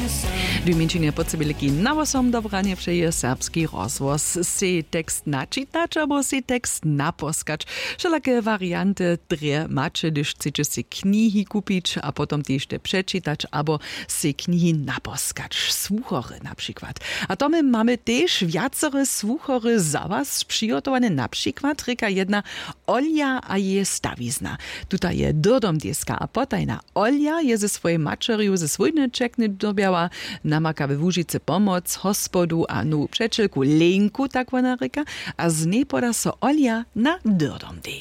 Wymienienie podsebyliki na osom dobranie przeje serbski rozwoz. Si tekst naczytać, albo si tekst naposkać. Wszelakie warianty drie macie, gdyż chcecie si knihi kupić, a potem też te przeczytać, albo si knihi naposkać. Słuchory na przykład. A to my mamy też wiacore słuchory za was przygotowane, na przykład ryka jedna Olja a je stawizna. Tutaj je dodom deska, a potajna Olja je ze swojej maczeriu ze swojne czekny dobiała, namaka we Łużyce pomoc, hospodu a nu przeczylku Lenku, tak ona ryka, a z niej poda so Olja na dodom de.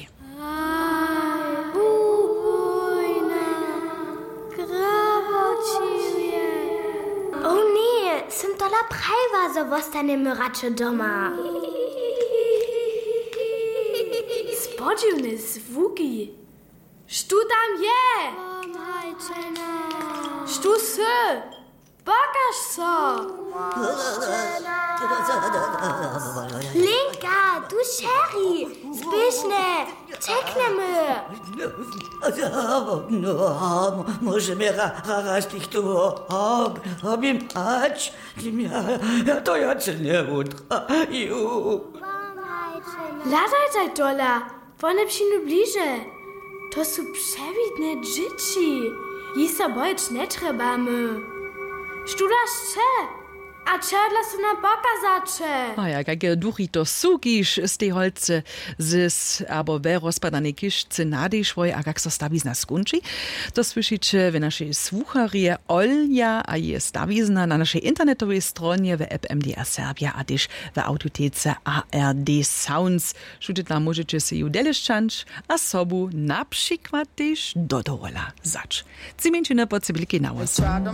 O nie, sem tola prajva, zo vostane myracze doma. Spodziwne zvuki. Štu tam je? Štu se? Pokaż so. Lenka, du Sherry, zbyšne, čekneme. No, możemy raz tych tu obimać. To ja cię nie utraju. Ladajtaj dola, one przyjdą bliżej. To są przewidne dzieci. Jej se bojeć nie trzebamy. Študaš če? A čedla se na boka zače. A ja, jakie duchy to sukisz z tej holce, albo we rozpadanej kiszce nadejszłoj, a jak so stawizna skunczy, to słyszycie w naszej słucharie Olja a je stawizna na naszej internetowej stronie w app MDR Serbia, a też w autotece ARD Sounds. Šuty tam możecie się udeleszczać, a sobu na przykład też do dowola zacz. Cimięcine podsebyliki na was.